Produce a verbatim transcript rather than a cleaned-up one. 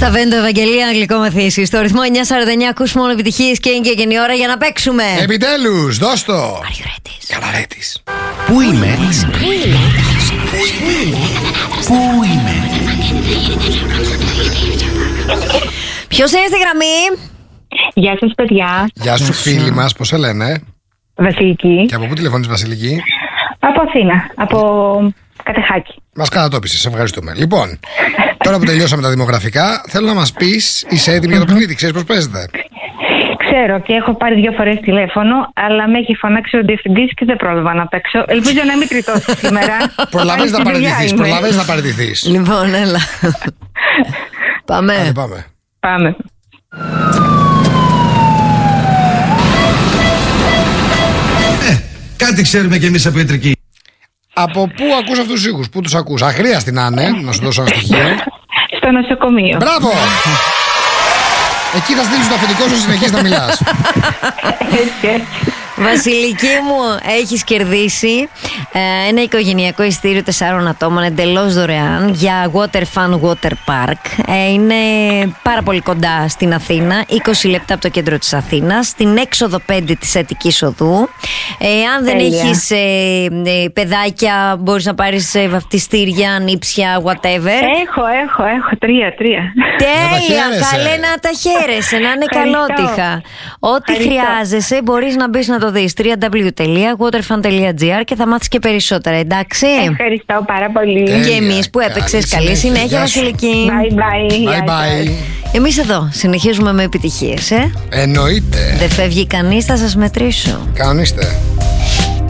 Στα Βέντο Ευαγγελία, αγγλικό μαθήσει. Στο ρυθμό εννιά σαράντα εννιά ακούς μόνο επιτυχίες και είναι και εκείνη η ώρα για να παίξουμε. Επιτέλους, δώσ' το. Are you ready? Καναρέτης. Πού είμαι? Πού είμαι? Πού είμαι? Ποιος είναι στη γραμμή? Γεια σας, παιδιά. Γεια σου, φίλοι μας, πώς σε λένε? Βασιλική. Και από πού τηλεφωνείς, Βασιλική? Από Αθήνα, από Κατεχάκη. Μας κατατόπισες, σε ευχαριστούμε. Λοιπόν, τώρα που τελειώσαμε τα δημογραφικά, θέλω να μας πεις, είσαι έτοιμη για το παιχνίδι, ξέρεις πώς παίζεται? Ξέρω και έχω πάρει δύο φορές τηλέφωνο, αλλά με έχει φωνάξει ο διευθυντής και δεν πρόλαβα να παίξω. Ελπίζω να μην τριτώσει σήμερα. Προλαβες να παραιτηθείς, προλαβες να παραιτηθείς. Λοιπόν, έλα. Πάμε. Άντε, πάμε. Πάμε. Ε, κάτι ξέρουμε κι εμείς από ιατρική. Από πού ακούς αυτούς τους ήχους, πού τους ακούς? Αχρίαστη να είναι, να σου δώσω ένα στοιχείο. Στο νοσοκομείο. Μπράβο! Εκεί θα στείλεις το αφεντικό σου, συνεχίσεις να μιλάς. Έτσι, έτσι. Βασιλική μου, έχεις κερδίσει ε, ένα οικογενειακό ειστήριο τεσσάρων ατόμων εντελώς δωρεάν για Water Fun Water Park. Ε, είναι πάρα πολύ κοντά στην Αθήνα, είκοσι λεπτά από το κέντρο της Αθήνας, στην έξοδο πέντε της Αττικής Οδού. Ε, αν δεν Τέλεια. έχεις ε, ε, παιδάκια, μπορείς να πάρεις ε, βαφτιστήρια, νύψια, whatever. Έχω, έχω, έχω. Τρία, τρία. Τέλεια, χαίρεσαι. καλέ να τα χαίρεσαι, να είναι Ευχαριστώ. καλότυχα. Ό,τι Ευχαριστώ. χρειάζεσαι μπορείς να μπεις να το δεις. double-u double-u double-u τελεία waterfun τελεία gr και θα μάθεις και περισσότερα, εντάξει. Ευχαριστώ πάρα πολύ. Τέλεια. Και εμείς που έπαιξες, Καλή καλή συνέχεια. συνέχεια, Γεια σου. Βασιλική. Bye bye. Bye Γεια σας. bye. Εμείς εδώ συνεχίζουμε με επιτυχίες, ε. Εννοείται. Δεν φεύγει κανείς, θα σας μετρήσω. Κανονίστε.